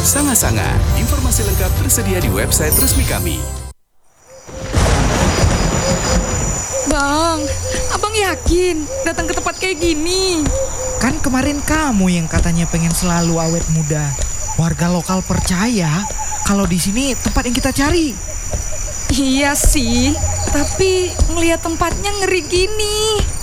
Sanga-Sanga. Informasi lengkap tersedia di website resmi kami. Bang, abang yakin datang ke tempat kayak gini? Kan kemarin kamu yang katanya pengen selalu awet muda. Warga lokal percaya kalau di sini tempat yang kita cari. Iya sih, tapi ngelihat tempatnya ngeri gini.